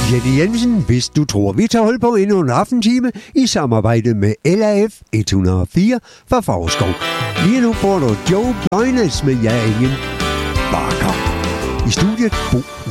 Jenny Jensen, hvis du tror, vi tager hul på endnu en aftentime i samarbejde med LAF 104 fra Favrskov. Lige nu får du Joe Bløjnes med Jeg er ingen Barker. I studiet Bo